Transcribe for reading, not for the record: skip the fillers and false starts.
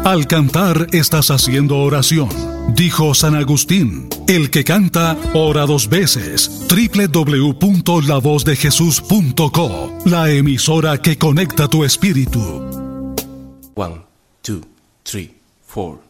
Al cantar estás haciendo oración. Dijo San Agustín, el que canta, ora 2 veces. www.lavozdejesús.co, la emisora que conecta tu espíritu. 1, 2, 3, 4